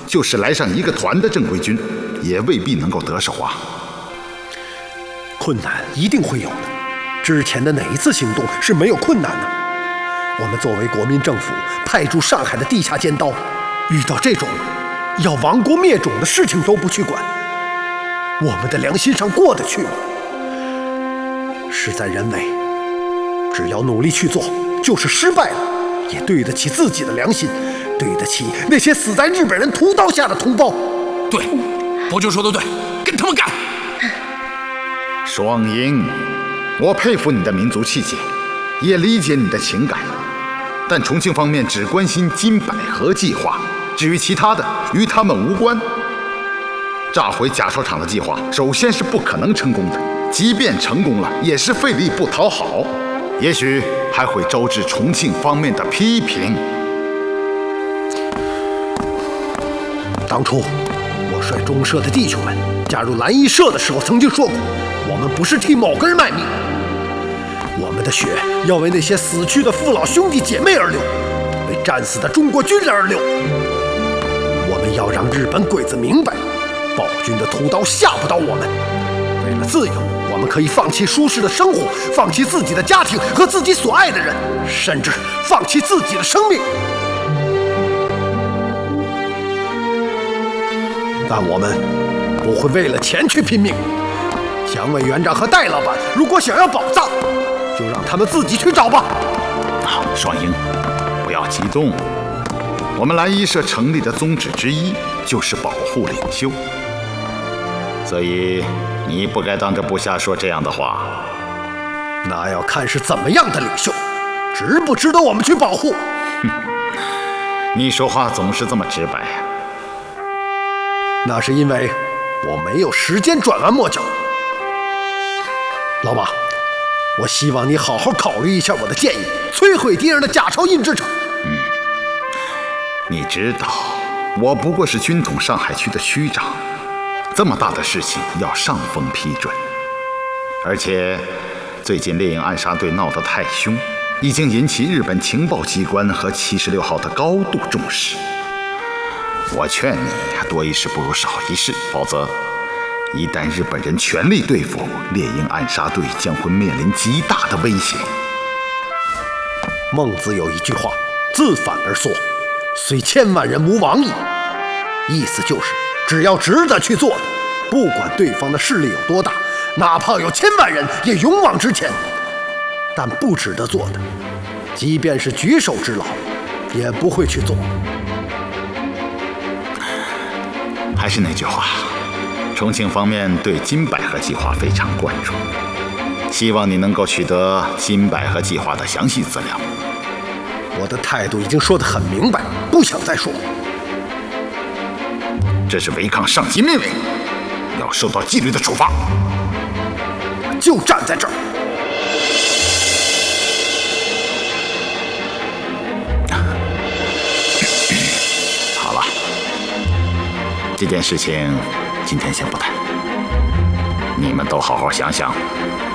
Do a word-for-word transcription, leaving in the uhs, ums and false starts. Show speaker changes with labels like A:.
A: 就是来上一个团的正规军，也未必能够得手啊。
B: 困难一定会有的，之前的哪一次行动是没有困难的？我们作为国民政府派驻上海的地下尖刀，遇到这种要亡国灭种的事情都不去管，我们的良心上过得去吗？事在人为，只要努力去做，就是失败了也对得起自己的良心，对得起那些死在日本人屠刀下的同胞。
C: 对，伯爵说的对，跟他们干！
A: 双英，我佩服你的民族气节，也理解你的情感，但重庆方面只关心金百合计划，至于其他的与他们无关。炸毁甲烧厂的计划首先是不可能成功的，即便成功了也是费力不讨好，也许还会招致重庆方面的批评。
B: 当初我率中社的弟兄们加入蓝衣社的时候曾经说过，我们不是替某个人卖命，我们的血要为那些死去的父老兄弟姐妹而流，为战死的中国军人而流。我们要让日本鬼子明白，暴君的屠刀吓不倒我们。为了自由，我们可以放弃舒适的生活，放弃自己的家庭和自己所爱的人，甚至放弃自己的生命。但我们不会为了钱去拼命。蒋委员长和戴老板如果想要宝藏，就让他们自己去找吧。
A: 啊，双英，不要激动。我们蓝衣社成立的宗旨之一就是保护领袖，所以你不该当着部下说这样的话。
B: 那要看是怎么样的领袖，值不值得我们去保护。
A: 哼，你说话总是这么直白呀。
B: 那是因为我没有时间转弯抹角。老马，我希望你好好考虑一下我的建议，摧毁敌人的假钞印制厂。
A: 嗯，你知道，我不过是军统上海区的区长，这么大的事情要上峰批准，而且最近猎鹰暗杀队闹得太凶，已经引起日本情报机关和七十六号的高度重视。我劝你多一事不如少一事，否则一旦日本人全力对付猎鹰暗杀队，将会面临极大的危险。
B: 孟子有一句话，自反而缩，虽千万人无往矣。意思就是，只要值得去做的，不管对方的势力有多大，哪怕有千万人，也勇往直前。但不值得做的，即便是举手之劳，也不会去做。
A: 还是那句话，重庆方面对金百合计划非常关注，希望你能够取得金百合计划的详细资料。
B: 我的态度已经说得很明白，不想再说。
A: 这是违抗上级命令，要受到纪律的处罚。
B: 我就站在这儿。
A: 好了，这件事情今天先不谈，你们都好好想想，